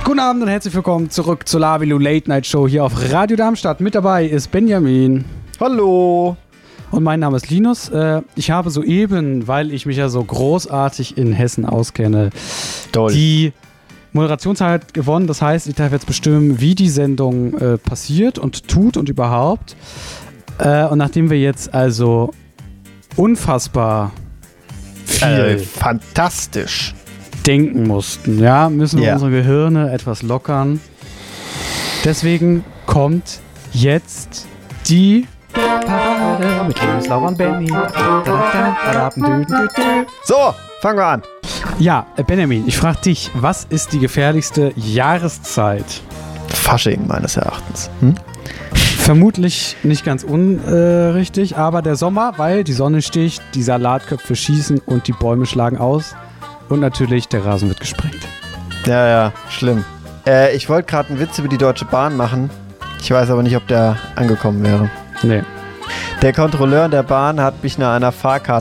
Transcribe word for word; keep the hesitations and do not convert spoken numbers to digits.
Guten Abend und herzlich willkommen zurück zur Lavilu Late Night Show hier auf Radio Darmstadt. Mit dabei ist Benjamin. Hallo. Und mein Name ist Linus. Ich habe soeben, weil ich mich ja so großartig in Hessen auskenne, Toll. die Moderationszeit gewonnen. Das heißt, ich darf jetzt bestimmen, wie die Sendung äh, passiert und tut und überhaupt. Äh, und nachdem wir jetzt also unfassbar viel äh, fantastisch denken mussten, ja, müssen wir yeah. unsere Gehirne etwas lockern. Deswegen kommt jetzt die Parade mit Linus, Laura und Benny. So, fangen wir an. Ja, Benjamin, ich frage dich, was ist die gefährlichste Jahreszeit? Fasching meines Erachtens. Hm? Vermutlich nicht ganz unrichtig, äh, aber der Sommer, weil die Sonne sticht, die Salatköpfe schießen und die Bäume schlagen aus. Und natürlich, der Rasen wird gesprengt. Ja, ja, schlimm. Äh, ich wollte gerade einen Witz über die Deutsche Bahn machen. Ich weiß aber nicht, ob der angekommen wäre. Nee. Der Kontrolleur der Bahn hat mich nach einer Fahrkarte